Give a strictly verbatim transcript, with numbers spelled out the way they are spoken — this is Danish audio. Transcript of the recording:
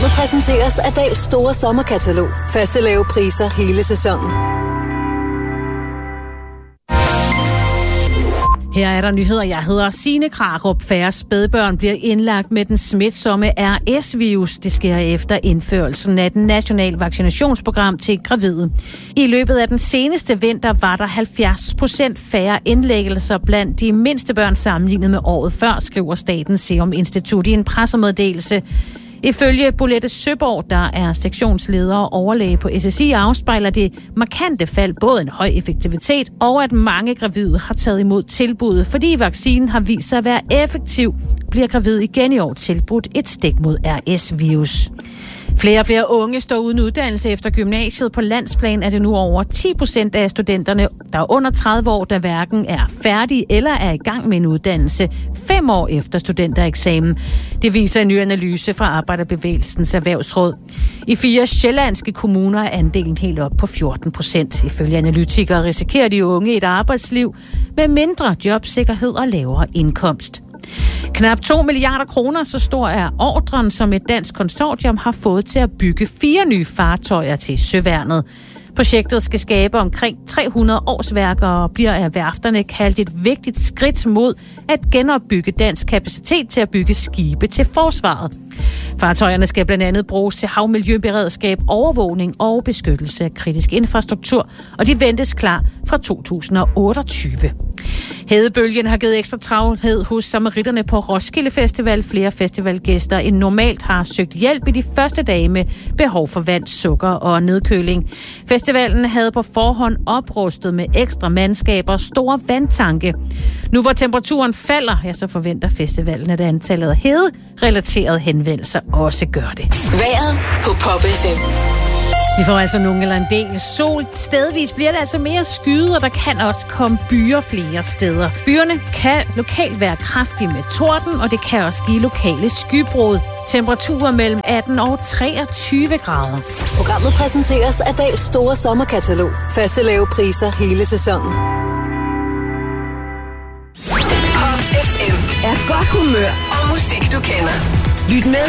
Programmet præsenteres af Dals store sommerkatalog. Faste lave priser hele sæsonen. Her er der nyheder. Jeg hedder Signe Krarup. Færre spædbørn bliver indlagt med den smitsomme R S-virus. Det sker efter indførelsen af den nationale vaccinationsprogram til gravide. I løbet af den seneste vinter var der halvfjerds procent færre indlæggelser blandt de mindste børn sammenlignet med året før, skriver Statens Serum Institut i en pressemeddelelse. Ifølge Bolette Søborg, der er sektionsleder og overlæge på S S I, afspejler det markante fald både en høj effektivitet og at mange gravide har taget imod tilbuddet. Fordi vaccinen har vist sig at være effektiv, bliver gravide igen i år tilbudt et stik mod R S-virus. Flere og flere unge står uden uddannelse efter gymnasiet. På landsplan er det nu over ti procent af studenterne, der er under tredive år, der hverken er færdige eller er i gang med en uddannelse fem år efter studentereksamen. Det viser en ny analyse fra Arbejderbevægelsens Erhvervsråd. I fire sjællandske kommuner er andelen helt op på fjorten procent. Ifølge analytikere risikerer de unge et arbejdsliv med mindre jobsikkerhed og lavere indkomst. Knap to milliarder kroner, så stor er ordren, som et dansk konsortium har fået til at bygge fire nye fartøjer til Søværnet. Projektet skal skabe omkring tre hundrede årsværker og bliver af værfterne kaldt et vigtigt skridt mod at genopbygge dansk kapacitet til at bygge skibe til forsvaret. Fartøjerne skal blandt andet bruges til havmiljøberedskab, overvågning og beskyttelse af kritisk infrastruktur, og de ventes klar fra to tusind og otteogtyve. Hedebølgen har givet ekstra travlhed hos samaritterne på Roskilde Festival. Flere festivalgæster end normalt har søgt hjælp i de første dage med behov for vand, sukker og nedkøling. Festivalen havde på forhånd oprustet med ekstra mandskaber og store vandtanke. Nu hvor temperaturen falder, ja, så forventer festivalen, at antallet af hede-relaterede henvendelser også gør det. Vejret på Pop F M. Vi får altså nogen eller en del sol. Stedvis bliver det altså mere skyet, og der kan også komme byer flere steder. Byerne kan lokalt være kraftige med torden, og det kan også give lokale skybrud. Temperaturer mellem atten og treogtyve grader. Programmet præsenteres af Dals store sommerkatalog. Faste lave priser hele sæsonen. Pop F M er godt humør og musik, du kender. Lyt med